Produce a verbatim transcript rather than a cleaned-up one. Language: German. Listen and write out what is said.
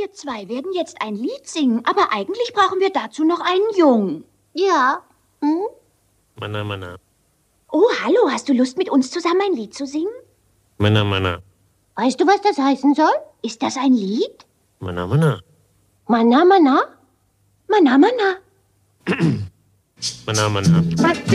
Wir zwei werden jetzt ein Lied singen, aber eigentlich brauchen wir dazu noch einen Jungen. Ja. Hm? Mana, mana. Oh, hallo, hast du Lust, mit uns zusammen ein Lied zu singen? Mana, mana. Weißt du, was das heißen soll? Ist das ein Lied? Mana, mana. Mana, mana? Mana, mana. Mana, mana.